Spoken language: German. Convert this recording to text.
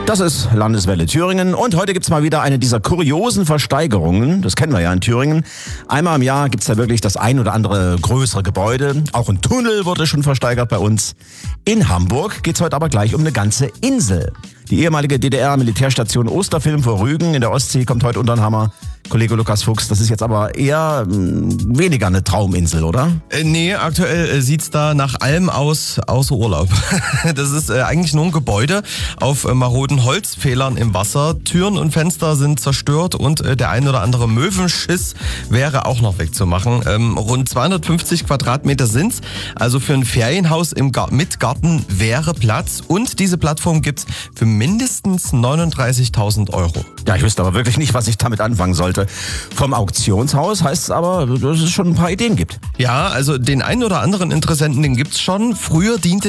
Das ist Landeswelle Thüringen und heute gibt's mal wieder eine dieser kuriosen Versteigerungen. Das kennen wir ja in Thüringen. Einmal im Jahr gibt's da wirklich das ein oder andere größere Gebäude. Auch ein Tunnel wurde schon versteigert bei uns. In Hamburg geht's heute aber gleich um eine ganze Insel. Die ehemalige DDR-Militärstation Osterfilm vor Rügen in der Ostsee kommt heute unter den Hammer. Kollege Lukas Fuchs, das ist jetzt aber eher weniger eine Trauminsel, oder? Nee, aktuell sieht's da nach allem aus, außer Urlaub. Das ist eigentlich nur ein Gebäude auf maroden Holzpfählern im Wasser. Türen und Fenster sind zerstört und der ein oder andere Möwenschiss wäre auch noch wegzumachen. Rund 250 Quadratmeter sind's. Also für ein Ferienhaus mit Garten wäre Platz. Und diese Plattform gibt's für mindestens 39.000 Euro. Ja, ich wüsste aber wirklich nicht, was ich damit anfangen sollte. Vom Auktionshaus heißt es aber, dass es schon ein paar Ideen gibt. Ja, also den einen oder anderen Interessenten, den gibt's schon. Früher diente